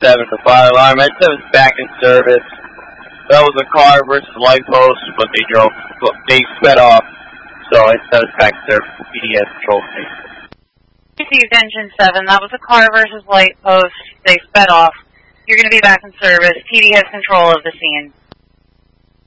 7 for fire alarm. I said it was back in service. That was a car versus light post, but they sped off. So I said it was back in service for PDS control. Received engine 7. That was a car versus light post. They sped off. You're going to be back in service. PD has control of the scene.